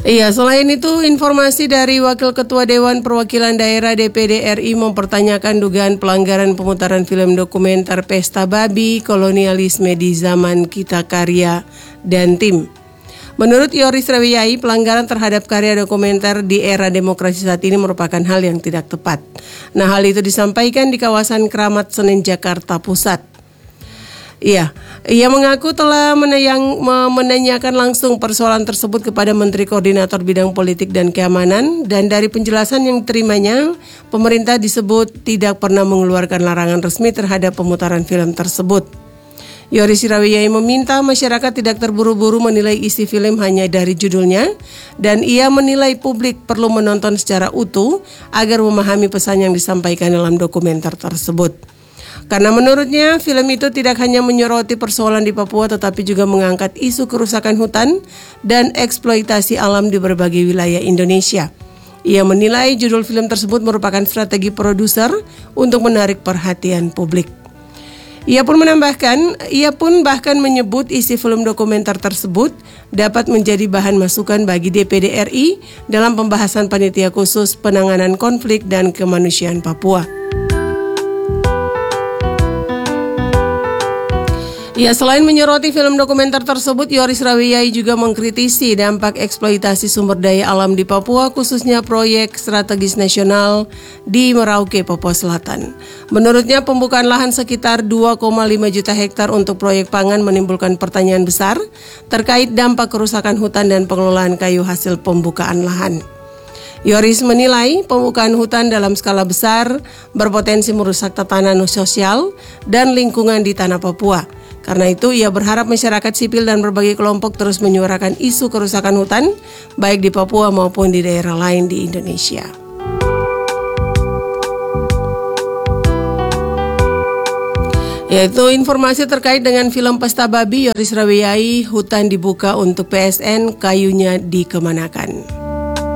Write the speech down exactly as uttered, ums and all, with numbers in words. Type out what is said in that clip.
Iya, selain itu informasi dari Wakil Ketua Dewan Perwakilan Daerah D P D R I mempertanyakan dugaan pelanggaran pemutaran film dokumenter Pesta Babi Kolonialisme di Zaman Kita Karya dan Tim. Menurut Yoris Rawiyai, pelanggaran terhadap karya dokumenter di era demokrasi saat ini merupakan hal yang tidak tepat. Nah, hal itu disampaikan di kawasan Keramat Senen, Jakarta Pusat. Iya, ia mengaku telah menayang, menanyakan langsung persoalan tersebut kepada Menteri Koordinator Bidang Politik dan Keamanan, dan dari penjelasan yang diterimanya, pemerintah disebut tidak pernah mengeluarkan larangan resmi terhadap pemutaran film tersebut. Yoris Rawiyai meminta masyarakat tidak terburu-buru menilai isi film hanya dari judulnya, dan ia menilai publik perlu menonton secara utuh agar memahami pesan yang disampaikan dalam dokumenter tersebut. Karena menurutnya film itu tidak hanya menyoroti persoalan di Papua tetapi juga mengangkat isu kerusakan hutan dan eksploitasi alam di berbagai wilayah Indonesia. Ia menilai judul film tersebut merupakan strategi produser untuk menarik perhatian publik. Ia pun menambahkan, ia pun bahkan menyebut isi film dokumenter tersebut dapat menjadi bahan masukan bagi D P D R I dalam pembahasan Panitia Khusus Penanganan Konflik dan Kemanusiaan Papua. Ya, selain menyoroti film dokumenter tersebut, Yoris Rawiyai juga mengkritisi dampak eksploitasi sumber daya alam di Papua, khususnya proyek strategis nasional di Merauke, Papua Selatan. Menurutnya, pembukaan lahan sekitar dua koma lima juta hektar untuk proyek pangan menimbulkan pertanyaan besar terkait dampak kerusakan hutan dan pengelolaan kayu hasil pembukaan lahan. Yoris menilai pembukaan hutan dalam skala besar berpotensi merusak tatanan sosial dan lingkungan di tanah Papua. Karena itu, ia berharap masyarakat sipil dan berbagai kelompok terus menyuarakan isu kerusakan hutan, baik di Papua maupun di daerah lain di Indonesia. Yaitu informasi terkait dengan film Pesta Babi, Yoris Rawiyai, hutan dibuka untuk P S N, kayunya dikemanakan.